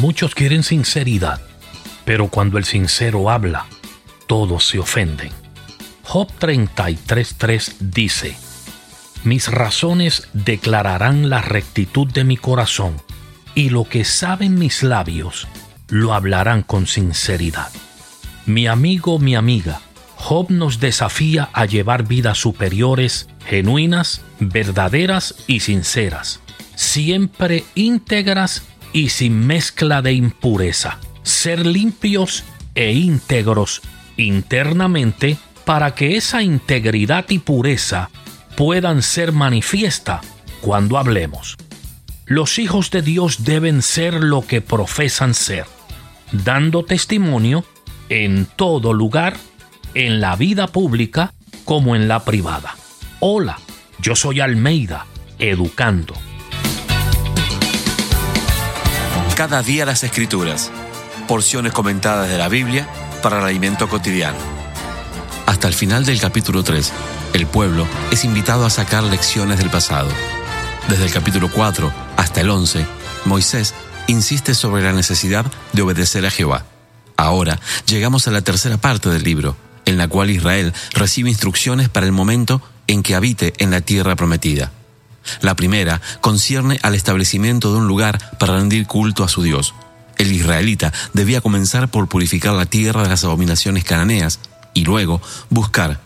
Muchos quieren sinceridad, pero cuando el sincero habla, todos se ofenden. Job 33:3 dice: mis razones declararán la rectitud de mi corazón, y lo que saben mis labios lo hablarán con sinceridad. Mi amigo, mi amiga, Job nos desafía a llevar vidas superiores, genuinas, verdaderas y sinceras, siempre íntegras y sin mezcla de impureza. Ser limpios e íntegros internamente para que esa integridad y pureza puedan ser manifiesta cuando hablemos. Los hijos de Dios deben ser lo que profesan ser, dando testimonio en todo lugar, en la vida pública como en la privada. Hola, yo soy Almeida, educando. Cada día las Escrituras, porciones comentadas de la Biblia para el alimento cotidiano. Hasta el final del capítulo 3, el pueblo es invitado a sacar lecciones del pasado. Desde el capítulo 4 hasta el 11, Moisés insiste sobre la necesidad de obedecer a Jehová. Ahora llegamos a la tercera parte del libro, en la cual Israel recibe instrucciones para el momento en que habite en la tierra prometida. La primera concierne al establecimiento de un lugar para rendir culto a su Dios. El israelita debía comenzar por purificar la tierra de las abominaciones cananeas y luego buscar